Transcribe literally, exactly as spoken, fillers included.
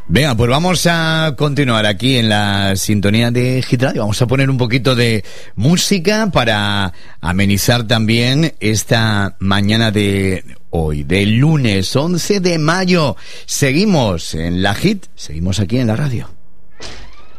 Venga, pues vamos a continuar aquí en la sintonía de Hit Radio. Vamos a poner un poquito de música para amenizar también esta mañana de hoy, del lunes once de mayo. Seguimos en la Hit, seguimos aquí en la radio.